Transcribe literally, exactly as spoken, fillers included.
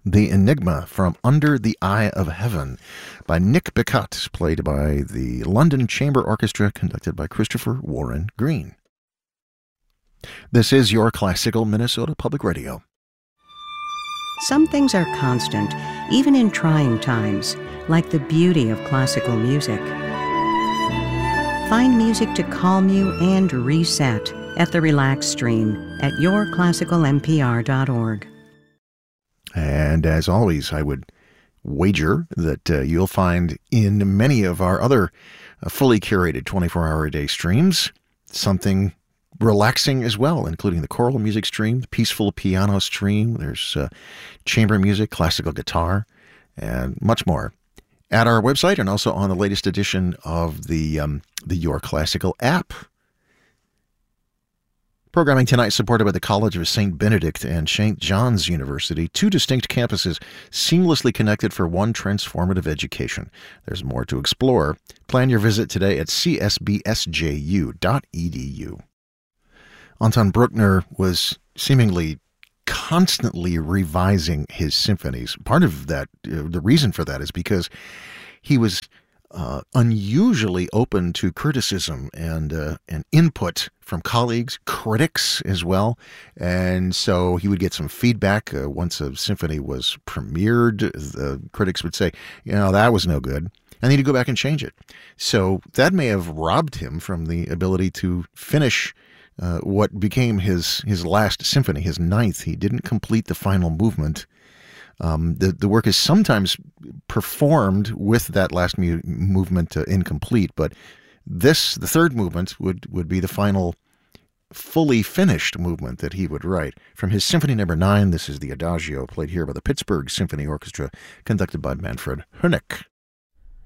The Enigma from Under the Eye of Heaven by Nick Bicut, played by the London Chamber Orchestra, conducted by Christopher Warren Green. This is your Classical Minnesota Public Radio. Some things are constant, even in trying times, like the beauty of classical music. Find music to calm you and reset at the Relax Stream at your classical m p r dot org. And as always, I would wager that uh, you'll find in many of our other uh, fully curated twenty-four hour a day streams something relaxing as well, including the choral music stream, the peaceful piano stream. There's uh, chamber music, classical guitar, and much more at our website, and also on the latest edition of the um, the Your Classical app. Programming tonight supported by the College of Saint Benedict and Saint John's University, two distinct campuses seamlessly connected for one transformative education. There's more to explore. Plan your visit today at c s b s j u dot e d u. Anton Bruckner was seemingly constantly revising his symphonies. Part of that, uh, the reason for that is because he was uh, unusually open to criticism and uh, and input from colleagues, critics as well. And so he would get some feedback. Uh, once a symphony was premiered, the critics would say, you know, that was no good. And then he'd go back and change it. So that may have robbed him from the ability to finish Uh, what became his his last symphony, his ninth. He didn't complete the final movement. Um, the, the work is sometimes performed with that last mu- movement uh, incomplete, but this, the third movement, would, would be the final fully finished movement that he would write. From his Symphony Number nine, this is the Adagio, played here by the Pittsburgh Symphony Orchestra, conducted by Manfred Honeck.